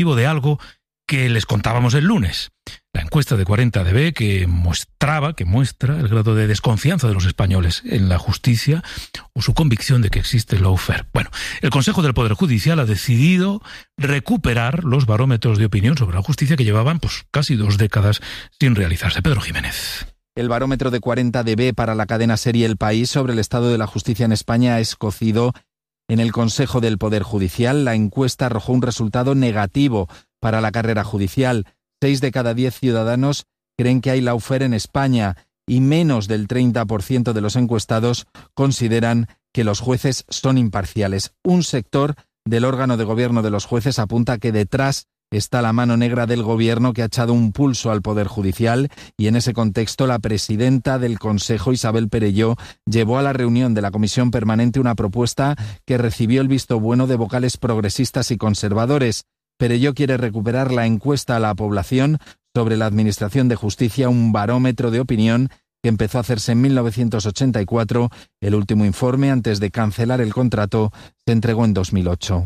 de algo que les contábamos el lunes. La encuesta de 40dB que muestra el grado de desconfianza de los españoles en la justicia o su convicción de que existe el lawfare. Bueno, el Consejo del Poder Judicial ha decidido recuperar los barómetros de opinión sobre la justicia que llevaban casi 2 décadas sin realizarse. Pedro Jiménez. El barómetro de 40dB para la cadena SER El País sobre el estado de la justicia en España es cocido en el Consejo del Poder Judicial. La encuesta arrojó un resultado negativo para la carrera judicial. 6 de cada 10 ciudadanos creen que hay lawfare en España y menos del 30% de los encuestados consideran que los jueces son imparciales. Un sector del órgano de gobierno de los jueces apunta que detrás está la mano negra del gobierno que ha echado un pulso al Poder Judicial y en ese contexto la presidenta del Consejo, Isabel Perelló, llevó a la reunión de la Comisión Permanente una propuesta que recibió el visto bueno de vocales progresistas y conservadores. Perelló quiere recuperar la encuesta a la población sobre la administración de justicia, un barómetro de opinión que empezó a hacerse en 1984. El último informe, antes de cancelar el contrato, se entregó en 2008.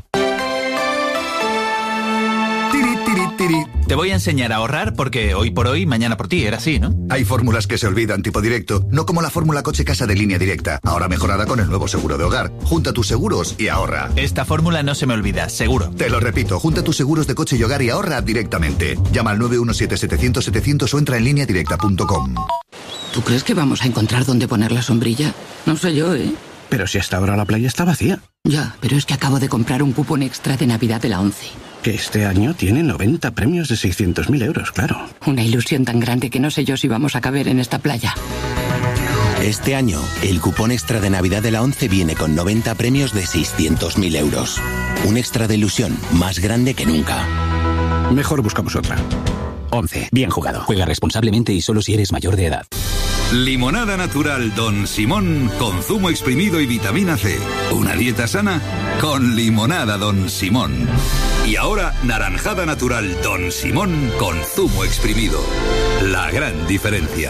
Te voy a enseñar a ahorrar porque hoy por hoy, mañana por ti, era así, ¿no? Hay fórmulas que se olvidan, tipo directo, no como la fórmula coche-casa de Línea Directa, ahora mejorada con el nuevo seguro de hogar. Junta tus seguros y ahorra. Esta fórmula no se me olvida, seguro. Te lo repito, junta tus seguros de coche y hogar y ahorra directamente. Llama al 917-700-700 o entra en lineadirecta.com. ¿Tú crees que vamos a encontrar dónde poner la sombrilla? No sé yo, ¿eh? Pero si hasta ahora la playa está vacía. Ya, pero es que acabo de comprar un cupón extra de Navidad de la ONCE. Que este año tiene 90 premios de 600.000 euros, claro. Una ilusión tan grande que no sé yo si vamos a caber en esta playa. Este año, el cupón extra de Navidad de la ONCE viene con 90 premios de 600.000 euros. Un extra de ilusión más grande que nunca. Mejor buscamos otra. ONCE, bien jugado. Juega responsablemente y solo si eres mayor de edad. Limonada natural Don Simón con zumo exprimido y vitamina C. Una dieta sana con limonada Don Simón. Y ahora naranjada natural Don Simón con zumo exprimido. La gran diferencia.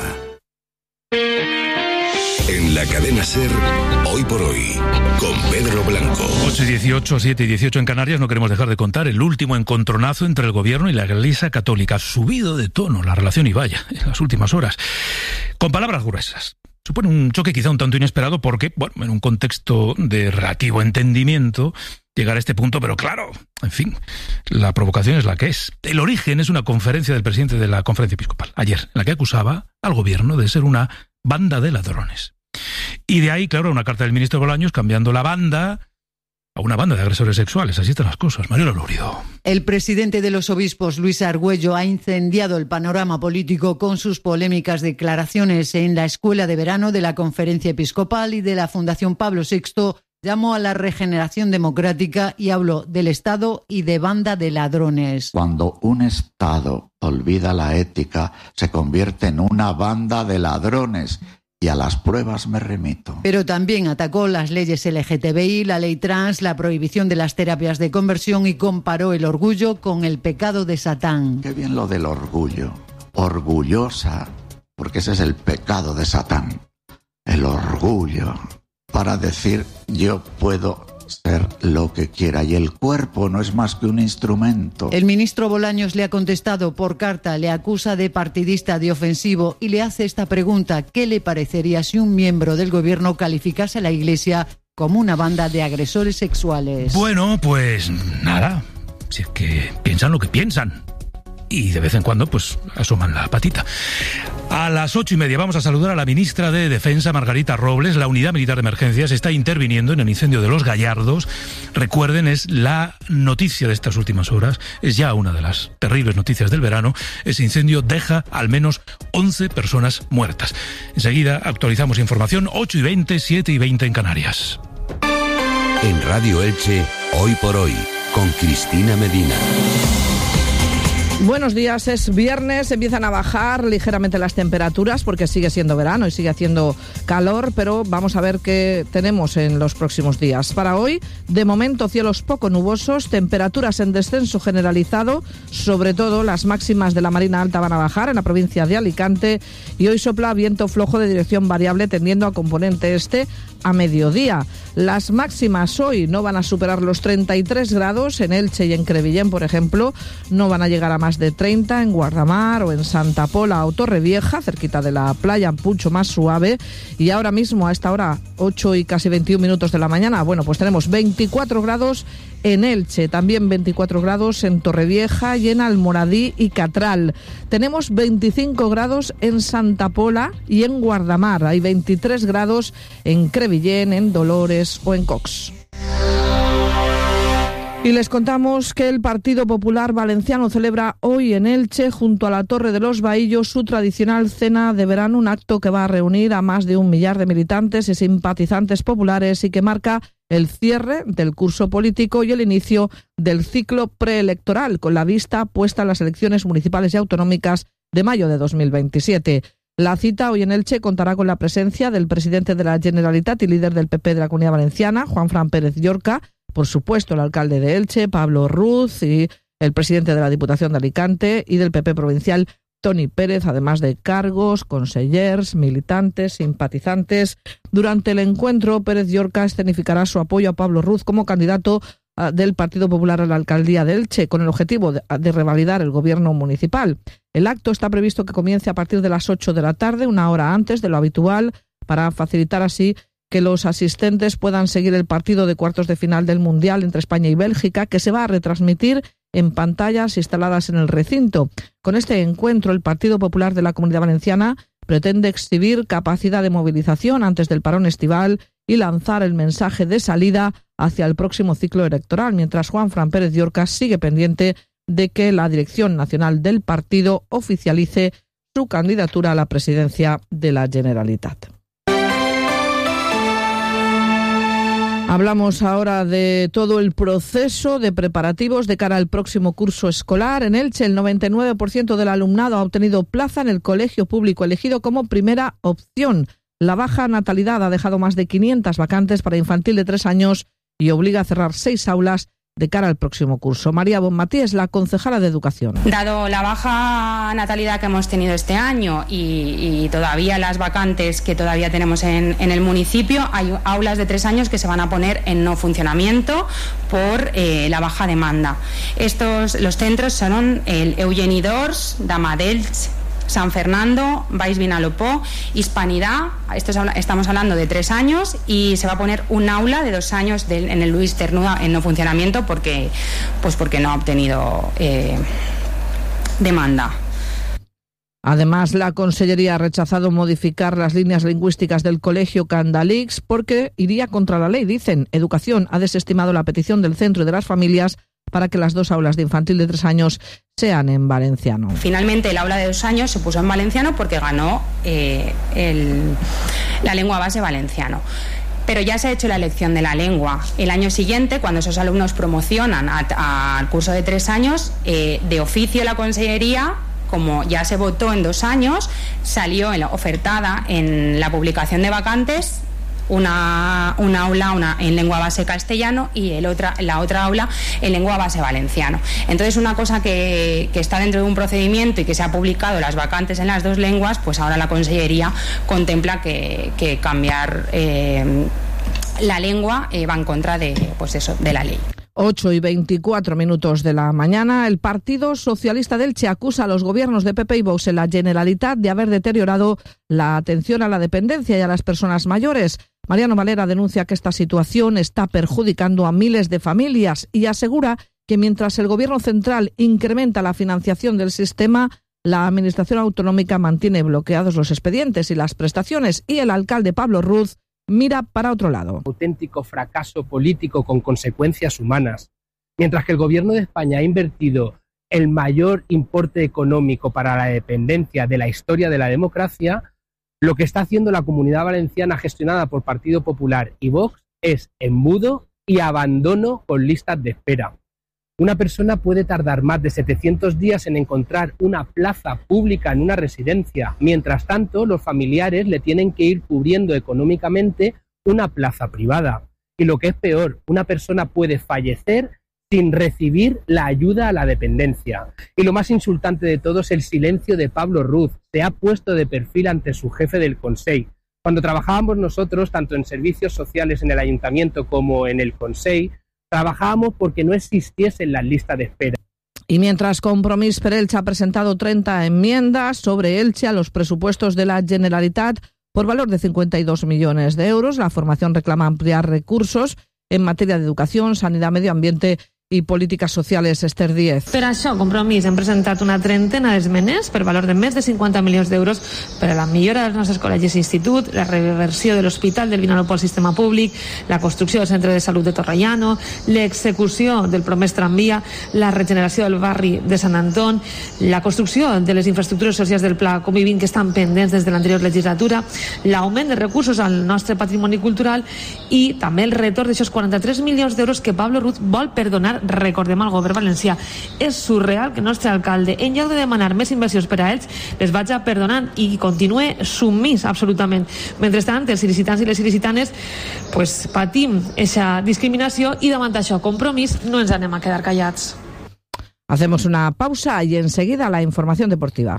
En la cadena SER, Hoy por Hoy, con Pedro Blanco. 8:18, 7:18 en Canarias. No queremos dejar de contar el último encontronazo entre el gobierno y la Iglesia Católica. Ha subido de tono la relación y vaya, en las últimas horas. Con palabras gruesas. Supone un choque quizá un tanto inesperado porque, en un contexto de relativo entendimiento, llegar a este punto, pero claro, en fin, la provocación es la que es. El origen es una conferencia del presidente de la Conferencia Episcopal, ayer, en la que acusaba al gobierno de ser una banda de ladrones. Y de ahí, claro, una carta del ministro Bolaños cambiando la banda a una banda de agresores sexuales. Así están las cosas. María Lórido. El presidente de los obispos, Luis Argüello, ha incendiado el panorama político con sus polémicas declaraciones en la escuela de verano de la Conferencia Episcopal y de la Fundación Pablo VI. Llamó a la regeneración democrática y habló del Estado y de banda de ladrones. Cuando un Estado olvida la ética, se convierte en una banda de ladrones. Y a las pruebas me remito. Pero también atacó las leyes LGTBI, la ley trans, la prohibición de las terapias de conversión y comparó el orgullo con el pecado de Satán. Qué bien lo del orgullo. Orgullosa, porque ese es el pecado de Satán. El orgullo. Para decir yo puedo ser lo que quiera y el cuerpo no es más que un instrumento. El ministro Bolaños le ha contestado por carta, le acusa de partidista, de ofensivo y le hace esta pregunta: ¿qué le parecería si un miembro del gobierno calificase a la Iglesia como una banda de agresores sexuales? Bueno, pues nada, si es que piensan lo que piensan y de vez en cuando pues asoman la patita. A las 8:30 vamos a saludar a la ministra de Defensa, Margarita Robles. La Unidad Militar de Emergencias está interviniendo en el incendio de Los Gallardos. Recuerden, es la noticia de estas últimas horas, es ya una de las terribles noticias del verano. Ese incendio deja al menos 11 personas muertas. Enseguida actualizamos información. 8:20, 7:20 en Canarias. En Radio Elche, Hoy por Hoy, con Cristina Medina. Buenos días, es viernes, empiezan a bajar ligeramente las temperaturas porque sigue siendo verano y sigue haciendo calor, pero vamos a ver qué tenemos en los próximos días. Para hoy, de momento, cielos poco nubosos, temperaturas en descenso generalizado, sobre todo las máximas de la Marina Alta van a bajar en la provincia de Alicante y hoy sopla viento flojo de dirección variable tendiendo a componente este a mediodía. Las máximas hoy no van a superar los 33 grados en Elche y en Crevillén, por ejemplo, no van a llegar a más de 30 en Guardamar o en Santa Pola o Torrevieja, cerquita de la playa, mucho más suave. Y ahora mismo, a esta hora, 8 y casi 21 minutos de la mañana, bueno, pues tenemos 24 grados en Elche, también 24 grados en Torrevieja y en Almoradí y Catral. Tenemos 25 grados en Santa Pola y en Guardamar. Hay 23 grados en Crevillén, en Dolores o en Cox. Y les contamos que el Partido Popular Valenciano celebra hoy en Elche, junto a la Torre de los Bahillos, su tradicional cena de verano, un acto que va a reunir a más de 1 millar de militantes y simpatizantes populares y que marca el cierre del curso político y el inicio del ciclo preelectoral, con la vista puesta en las elecciones municipales y autonómicas de mayo de 2027. La cita hoy en Elche contará con la presencia del presidente de la Generalitat y líder del PP de la Comunidad Valenciana, Juanfran Pérez Llorca, por supuesto el alcalde de Elche, Pablo Ruz, y el presidente de la Diputación de Alicante y del PP provincial, Toni Pérez, además de cargos, consellers, militantes, simpatizantes. Durante el encuentro, Pérez Llorca escenificará su apoyo a Pablo Ruz como candidato del Partido Popular a la alcaldía de Elche, con el objetivo de revalidar el gobierno municipal. El acto está previsto que comience a partir de las 8 de la tarde, 1 hora antes de lo habitual, para facilitar así que los asistentes puedan seguir el partido de cuartos de final del Mundial entre España y Bélgica, que se va a retransmitir en pantallas instaladas en el recinto. Con este encuentro, el Partido Popular de la Comunidad Valenciana pretende exhibir capacidad de movilización antes del parón estival y lanzar el mensaje de salida hacia el próximo ciclo electoral, mientras Juanfran Pérez Llorca sigue pendiente de que la dirección nacional del partido oficialice su candidatura a la presidencia de la Generalitat. Hablamos ahora de todo el proceso de preparativos de cara al próximo curso escolar. En Elche, el 99% del alumnado ha obtenido plaza en el colegio público elegido como primera opción. La baja natalidad ha dejado más de 500 vacantes para infantil de 3 años y obliga a cerrar 6 aulas de cara al próximo curso. María Bonmatí es la concejala de Educación. Dado la baja natalidad que hemos tenido este año y todavía las vacantes que todavía tenemos en el municipio, hay aulas de 3 años que se van a poner en no funcionamiento por la baja demanda. Los centros son el Eugeni d'Ors, Damadelch, San Fernando, Baix Vinalopó, Hispanidad. Estamos hablando de 3 años y se va a poner un aula de 2 años en el Luis Cernuda en no funcionamiento porque no ha obtenido demanda. Además, la Consellería ha rechazado modificar las líneas lingüísticas del colegio Candalix porque iría contra la ley, dicen. Educación ha desestimado la petición del centro y de las familias para que las 2 aulas de infantil de 3 años sean en valenciano. Finalmente, el aula de 2 años se puso en valenciano porque ganó la lengua base valenciano. Pero ya se ha hecho la elección de la lengua. El año siguiente, cuando esos alumnos promocionan al curso de 3 años, de oficio la Consellería, como ya se votó en 2 años, salió ofertada en la publicación de vacantes una aula en lengua base castellano y la otra aula en lengua base valenciano. Entonces, una cosa que está dentro de un procedimiento y que se ha publicado las vacantes en las 2 lenguas, pues ahora la Consellería contempla que cambiar la lengua va en contra de la ley. 8 y 24 minutos de la mañana, el Partido Socialista de Elche acusa a los gobiernos de PP y Vox en la Generalitat de haber deteriorado la atención a la dependencia y a las personas mayores. Mariano Valera denuncia que esta situación está perjudicando a miles de familias y asegura que mientras el Gobierno central incrementa la financiación del sistema, la Administración autonómica mantiene bloqueados los expedientes y las prestaciones y el alcalde Pablo Ruz mira para otro lado. Auténtico fracaso político con consecuencias humanas. Mientras que el Gobierno de España ha invertido el mayor importe económico para la dependencia de la historia de la democracia, lo que está haciendo la Comunidad Valenciana gestionada por Partido Popular y Vox es embudo y abandono con listas de espera. Una persona puede tardar más de 700 días en encontrar una plaza pública en una residencia. Mientras tanto, los familiares le tienen que ir cubriendo económicamente una plaza privada. Y lo que es peor, una persona puede fallecer sin recibir la ayuda a la dependencia. Y lo más insultante de todo es el silencio de Pablo Ruz. Se ha puesto de perfil ante su jefe del Consell. Cuando trabajábamos nosotros, tanto en servicios sociales en el ayuntamiento como en el Consell, trabajábamos porque no existiesen las listas de espera. Y mientras Compromís per Elche ha presentado 30 enmiendas sobre Elche a los presupuestos de la Generalitat por valor de 52 millones de euros, la formación reclama ampliar recursos en materia de educación, sanidad, medio ambiente i polítiques socials. Esther Díez. Per això, Compromís, hem presentat una trentena d'esmenes per valor de més de 50 milions d'euros per a la millora dels nostres col·legis i institut, la reversió de l'Hospital del Vinalopó al sistema públic, la construcció del Centre de Salut de Torrellano, l'execució del promès tramvia, la regeneració del barri de Sant Anton, la construcció de les infraestructures socials del Pla Convivint que estan pendents des de l'anterior legislatura, l'augment de recursos al nostre patrimoni cultural i també el retorn d'aixòs 43 milions d'euros que Pablo Ruz vol perdonar. Recordem al govern valencià. És surreal que el nostre alcalde, en lloc de demanar més inversions per a ells, les vagi perdonant i continue submís absolutament. Mentrestant, els il·licitants i les il·licitanes pues, patim aquesta discriminació i davant això, Compromís, no ens anem a quedar callats. Hacemos una pausa y enseguida la información deportiva.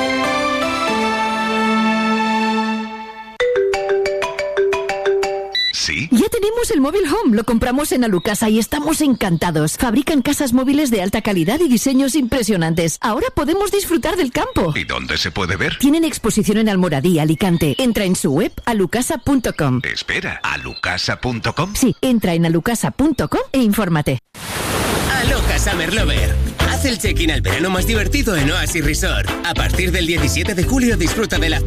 ¿Sí? Ya tenemos el móvil Home, lo compramos en Alucasa y estamos encantados. Fabrican casas móviles de alta calidad y diseños impresionantes. Ahora podemos disfrutar del campo. ¿Y dónde se puede ver? Tienen exposición en Almoradí, Alicante. Entra en su web alucasa.com. Espera, ¿alucasa.com? Sí, entra en alucasa.com e infórmate. Aloha Summer Lover. Haz el check-in al verano más divertido en Oasis Resort. A partir del 17 de julio disfruta de la